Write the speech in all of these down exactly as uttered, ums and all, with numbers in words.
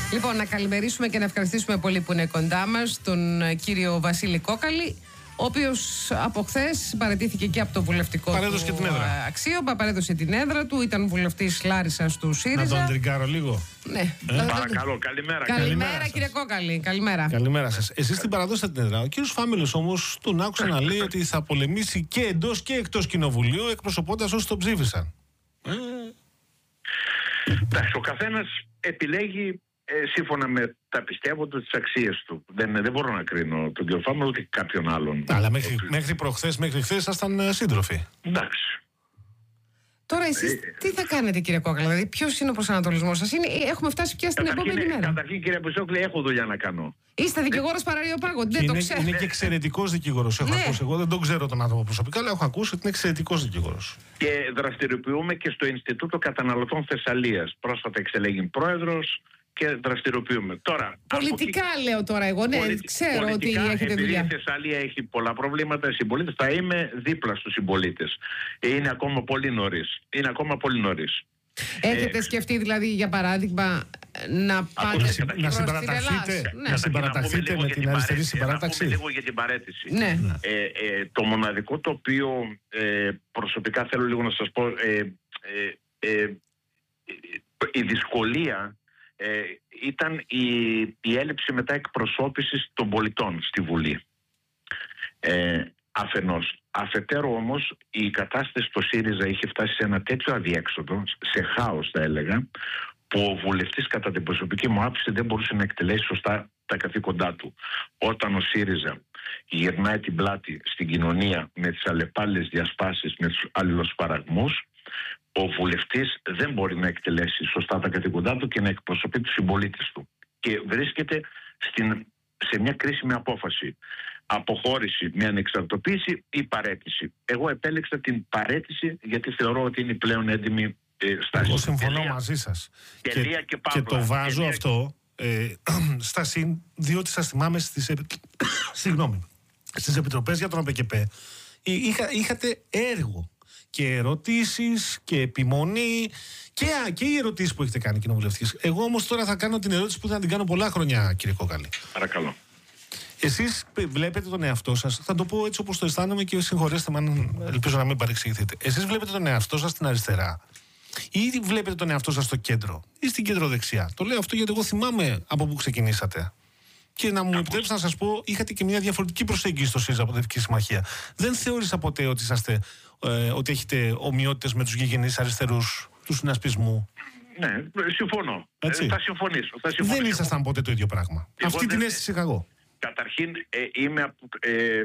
Λοιπόν, να καλημερίσουμε και να ευχαριστήσουμε πολύ που είναι κοντά μας τον κύριο Βασίλη Κόκαλη, ο οποίος από χθες παραιτήθηκε και από το βουλευτικό παρέδωσε του και την έδρα. αξίωμα, παρέδωσε την έδρα του, ήταν βουλευτής Λάρισσας του ΣΥΡΙΖΑ. Να τον τριγκάρω λίγο. Ναι. Ε? Παρακαλώ, καλημέρα. Καλημέρα, καλημέρα κύριε Κόκαλη. Καλημέρα. Καλημέρα σας. Εσείς την παραδώσατε την έδρα. Ο κύριος Φάμελος όμως τον άκουσα να λέει ότι θα πολεμήσει και εντός και εκτός κοινοβουλίου, εκπροσωπώντας όσοι τον ψήφισαν. Ε. Εντάξει, ο καθένας επιλέγει ε, σύμφωνα με τα πιστεύω του, τις αξίες του. Δεν, δεν μπορώ να κρίνω τον κύριο Φάμελο ούτε κάποιον άλλον. Αλλά μέχρι, ότι... μέχρι προχθές, μέχρι χθες ήσασταν σύντροφοι. Εντάξει. Τώρα εσείς Ε, τι θα κάνετε, κύριε Κόκαλη, δηλαδή ποιος είναι ο προσανατολισμός σας? Είναι, έχουμε φτάσει πια στην Καταρχήν, επόμενη μέρα. καταρχήν, κύριε Πεσόκλη, έχω δουλειά να κάνω. Είστε δικηγόρος παραριοπάγο, δεν είναι, το ξέρω. είναι και εξαιρετικός δικηγόρος. Έχω Ναι. ακούσει. Εγώ δεν τον ξέρω τον άνθρωπο προσωπικά, αλλά έχω ακούσει ότι είναι εξαιρετικός δικηγόρος. Και δραστηριοποιούμε και στο Ινστιτούτο Καταναλωτών Θεσσαλίας. Πρόσφατα εξελέγει πρόεδρος και δραστηριοποιούμε. Τώρα, Πολιτικά από εκεί, λέω τώρα εγώ, ναι, πολιτι- ξέρω πολιτικά, ότι έχετε επειδή δουλειά. η Θεσσαλία έχει πολλά προβλήματα, οι συμπολίτες, θα είμαι δίπλα στους συμπολίτες. Είναι ακόμα πολύ νωρίς. Είναι ακόμα πολύ νωρίς. Έχετε Ε, σκεφτεί δηλαδή για παράδειγμα να πάτε να προς συμπα- την να Ελλάδα? συμπαραταχθείτε, Ναι. να συμπαραταχθείτε λίγο με για την αριστερή παρέτηση, συμπαράταξη. Να πούμε λίγο για την παρέτηση. Ναι. Ε, ε, το μοναδικό το οποίο ε, προσωπικά θέλω λίγο να σας πω, ε, ε, ε, ε, η δυσκολία ε, ήταν η, η έλλειψη μετά εκπροσώπησης των πολιτών στη Βουλή. Ε, αφενός. Αφετέρου όμως η κατάσταση στο ΣΥΡΙΖΑ είχε φτάσει σε ένα τέτοιο αδιέξοδο, σε χάος θα έλεγα, που ο βουλευτής κατά την προσωπική μου άποψη δεν μπορούσε να εκτελέσει σωστά τα καθήκοντά του. Όταν ο ΣΥΡΙΖΑ γυρνάει την πλάτη στην κοινωνία με τις αλλεπάλληλες διασπάσεις, με τους αλληλοσπαραγμούς, ο βουλευτής δεν μπορεί να εκτελέσει σωστά τα καθήκοντά του και να εκπροσωπεί τους συμπολίτες του. Και βρίσκεται στην, σε μια κρίσιμη απόφαση. Αποχώρηση με ανεξαρτοποίηση ή παρέτηση. Εγώ επέλεξα την παρέτηση γιατί θεωρώ ότι είναι πλέον έντιμη ε, στάση. Εγώ συμφωνώ Τελεία. μαζί σας. Τελεία και παύλα. και το βάζω Τελεία. αυτό ε, στα συν, διότι σας θυμάμαι στις, επι... Συγγνώμη, στις επιτροπές για τον ΟΠΕΚΕΠ είχα, είχατε έργο και ερωτήσεις και επιμονή και, α, και οι ερωτήσεις που έχετε κάνει κοινοβουλευτής. Εγώ όμως τώρα θα κάνω την ερώτηση που θα την κάνω πολλά χρόνια, κύριε Κόκαλη. Παρακαλώ. Εσείς βλέπετε τον εαυτό σας, θα το πω έτσι όπως το αισθάνομαι και συγχωρέστε με αν ελπίζω να μην παρεξηγηθείτε. Εσείς βλέπετε τον εαυτό σας στην αριστερά ή βλέπετε τον εαυτό σας στο κέντρο ή στην κεντροδεξιά? Το λέω αυτό γιατί εγώ θυμάμαι από πού ξεκινήσατε. Και να μου επιτρέψετε να σας πω, είχατε και μια διαφορετική προσέγγιση στο ΣΥΡΙΖΑ από την Δυτική Συμμαχία. Δεν θεώρησα ποτέ ότι, είσαστε, ε, ότι έχετε ομοιότητες με τους γηγενείς αριστερούς του συνασπισμού. Ναι, συμφωνώ. Ε, Έτσι. θα συμφωνήσω. Θα συμφωνήσω. Δεν ήσασταν ποτέ το ίδιο πράγμα. Εγώ Αυτή δεν- την αίσθηση είχα εγώ. Καταρχήν ε, είμαι από- ε, ε,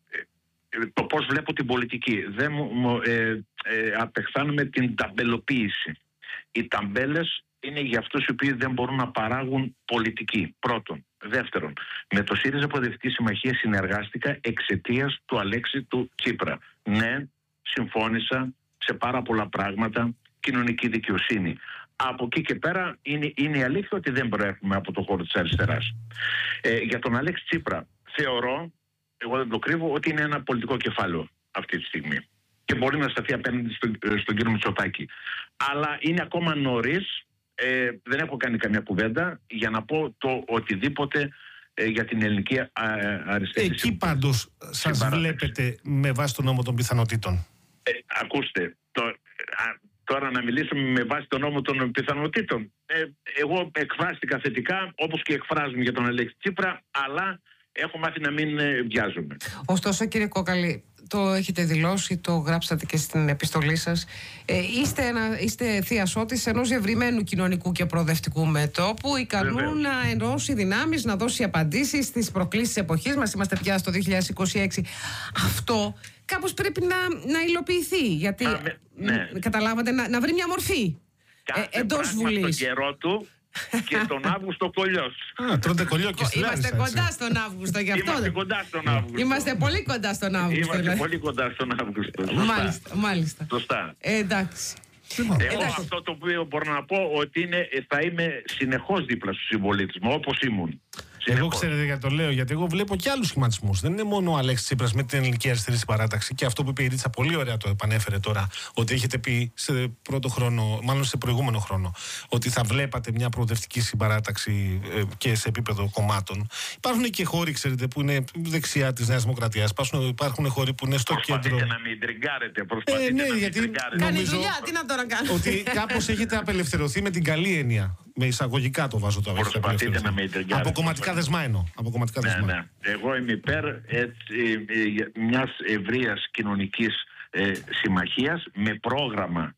ε, το πώς βλέπω την πολιτική. Δεν μου, μου, ε, ε, απεχθάνομαι την ταμπελοποίηση. Οι ταμπέλες είναι για αυτούς οι οποίοι δεν μπορούν να παράγουν πολιτική. Πρώτον. Δεύτερον, με το ΣΥΡΙΖΑ Προοδευτική Συμμαχία συνεργάστηκα εξαιτίας του Αλέξη του Τσίπρα. Ναι, συμφώνησα σε πάρα πολλά πράγματα, κοινωνική δικαιοσύνη. Από εκεί και πέρα είναι, είναι η αλήθεια ότι δεν προέρχομαι από το χώρο της αριστεράς. Ε, για τον Αλέξη Τσίπρα θεωρώ, εγώ δεν το κρύβω, ότι είναι ένα πολιτικό κεφάλαιο αυτή τη στιγμή. Και μπορεί να σταθεί απέναντι στον, στον κύριο Μητσοτάκη. Αλλά είναι ακόμα νωρίς, ε, δεν έχω κάνει καμία κουβέντα για να πω το οτιδήποτε ε, για την ελληνική α, αριστερή. Εκεί πάντως σας συμπαράταξη. βλέπετε με βάση τον νόμο των πιθανότητων. Ε, ακούστε, το, α, τώρα να μιλήσουμε με βάση τον νόμο των πιθανότητων. Ε, εγώ εκφράστηκα θετικά, όπως και εκφράζουμε για τον Αλέξη Τσίπρα, αλλά έχω μάθει να μην ε, βιάζομαι. Ωστόσο, κύριε Κόκαλη, το έχετε δηλώσει, το γράψατε και στην επιστολή σας. Ε, είστε, ένα, είστε θεία σώτης ενός ευρυμένου κοινωνικού και προοδευτικού μετώπου, ικανού Βεβαίως. να ενώσει δυνάμεις, να δώσει απαντήσεις στις προκλήσεις της εποχής μας. Είμαστε πια στο δύο χιλιάδες είκοσι έξι. Αυτό κάπως πρέπει να, να υλοποιηθεί. Γιατί, Α, ναι, ναι. μ, καταλάβατε, να, να βρει μια μορφή Κάθε ε, εντός πράγμα Βουλής. στον καιρό του και τον Αύγουστο κολλιός. Α, τρώτε κολλιό και στη Είμαστε Λάρισα, κοντά έτσι. στον Αύγουστο γι' αυτό. Είμαστε κοντά στον Αύγουστο. Είμαστε πολύ κοντά στον Αύγουστο. Είμαστε δηλαδή. πολύ κοντά στον Αύγουστο. Σωστά. Μάλιστα, μάλιστα. Σωστά. Ε, εντάξει. Λοιπόν, Εγώ Εντάξει. αυτό το οποίο μπορώ να πω ότι είναι, θα είμαι συνεχώς δίπλα στους συμπολίτες μου, όπως ήμουν Εγώ ξέρετε γιατί το λέω, γιατί εγώ βλέπω και άλλους σχηματισμούς. Δεν είναι μόνο ο Αλέξης Τσίπρας με την Ελληνική Αριστερή Συμπαράταξη και αυτό που είπε η Ρίτσα πολύ ωραία το επανέφερε τώρα, ότι έχετε πει σε πρώτο χρόνο, μάλλον σε προηγούμενο χρόνο, ότι θα βλέπατε μια προοδευτική συμπαράταξη ε, και σε επίπεδο κομμάτων. Υπάρχουν και χώροι, ξέρετε, που είναι δεξιά της Νέας Δημοκρατίας. Υπάρχουν, υπάρχουν χώροι που είναι στο προσπαθείτε κέντρο. να μην τριγκάρετε. Προσπαθείτε Ε, ναι, να μην γιατί τριγκάρετε. Κάνει νομίζω δουλειά, τι να τώρα κάνω. ότι κάπως έχετε απελευθερωθεί με την καλή έννοια. Με εισαγωγικά το βάζω το έχετε Προσπαθείτε απελευθερωθεί. να μην τριγκάρετε. Από κομματικά δεσμά εννοώ. Από κομματικά Ναι, δεσμά. ναι. Εγώ είμαι υπέρ έτσι, ε, μιας ευρείας κοινωνικής ε, συμμαχίας με πρόγραμμα.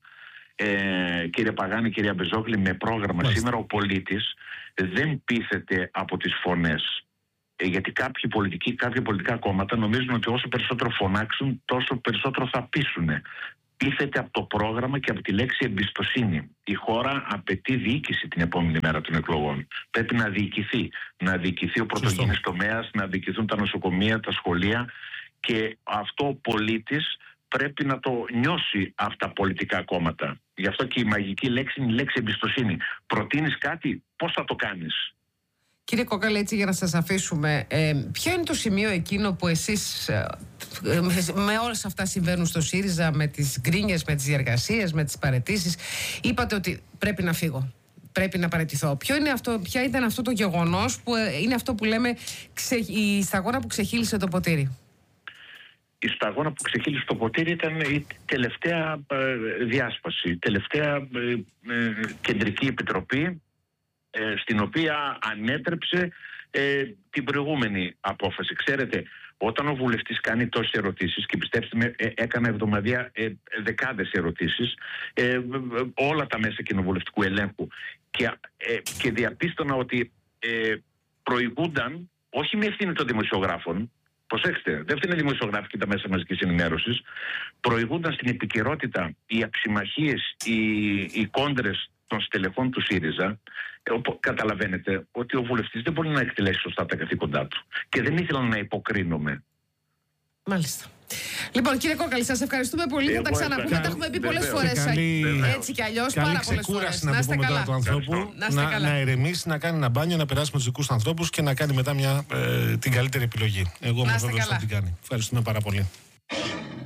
Ε, κύριε Παγάνη, κυρία Μπεζόγλη, με πρόγραμμα. Μάλιστα. Σήμερα ο πολίτης δεν πείθεται από τις φωνές. Ε, γιατί κάποιοι πολιτικοί, κάποια πολιτικά κόμματα νομίζουν ότι όσο περισσότερο φωνάξουν, τόσο περισσότερο θα πείσουν. Πείθεται από το πρόγραμμα και από τη λέξη εμπιστοσύνη. Η χώρα απαιτεί διοίκηση την επόμενη μέρα των εκλογών. Πρέπει να διοικηθεί. Να διοικηθεί ο πρωτογενής τομέας, να διοικηθούν τα νοσοκομεία, τα σχολεία. Και αυτό ο πολίτης πρέπει να το νιώσει αυτά τα πολιτικά κόμματα. Γι' αυτό και η μαγική λέξη είναι η λέξη εμπιστοσύνη. Προτείνεις κάτι, πώς θα το κάνεις. Κύριε Κόκαλη, έτσι για να σας αφήσουμε, ε, ποιο είναι το σημείο εκείνο που εσείς, ε, ε, με όλες αυτά συμβαίνουν στο ΣΥΡΙΖΑ, με τις γκρίνιες, με τις διεργασίες, με τις παραιτήσεις, είπατε ότι πρέπει να φύγω, πρέπει να παραιτηθώ. Ποιο είναι αυτό, ποια ήταν αυτό το γεγονός που ε, είναι αυτό που λέμε ξε, η σταγόνα που ξεχύλισε το ποτήρι? Η σταγόνα που ξεχύλισε το ποτήρι ήταν η τελευταία ε, διάσπαση, η τελευταία ε, ε, κεντρική επιτροπή, στην οποία ανέτρεψε ε, την προηγούμενη απόφαση. Ξέρετε, όταν ο βουλευτής κάνει τόσες ερωτήσεις, και πιστέψτε με, ε, έκανα εβδομαδιαία ε, δεκάδες ερωτήσεις, ε, όλα τα μέσα κοινοβουλευτικού ελέγχου, και, ε, και διαπίστωνα ότι ε, προηγούνταν, όχι με ευθύνη των δημοσιογράφων, προσέξτε, δεν φταίνε δημοσιογράφοι και τα μέσα μαζικής ενημέρωσης, προηγούνταν στην επικαιρότητα οι αψημαχίες, οι, οι κόντρες των στελεχών του ΣΥΡΙΖΑ. Καταλαβαίνετε ότι ο βουλευτής δεν μπορεί να εκτελέσει σωστά τα καθήκοντά του. Και δεν ήθελα να υποκρίνομαι. Μάλιστα. Λοιπόν, κύριε Κόκαλη, σας ευχαριστούμε πολύ. Θα τα ξαναπούμε. Τα έχουμε πει πολλές φορές. Έτσι κι αλλιώς, πάρα πολλές φορές. Να πούμε τώρα του ανθρώπου, να, να ηρεμήσει, να κάνει ένα μπάνιο, να περάσει με τους δικούς ανθρώπους και να κάνει μετά μια, ε, την καλύτερη επιλογή. Εγώ είμαι βέβαιος ότι την κάνει. Ευχαριστούμε πάρα πολύ.